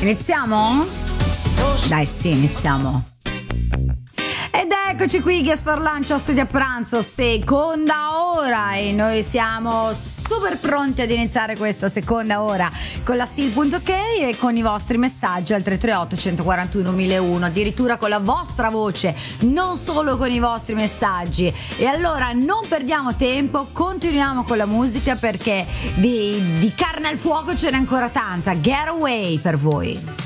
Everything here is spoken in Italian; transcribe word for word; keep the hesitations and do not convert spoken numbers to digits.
Iniziamo? Dai, sì, iniziamo. Ed eccoci qui, Guest for Lunch a Studio a Pranzo, seconda ora, e noi siamo super pronti ad iniziare questa seconda ora con la Sil.ok e con i vostri messaggi al tre tre otto, uno quattro uno, uno zero uno, addirittura con la vostra voce, non solo con i vostri messaggi. E allora non perdiamo tempo, continuiamo con la musica perché di, di carne al fuoco ce n'è ancora tanta. Get Away per voi.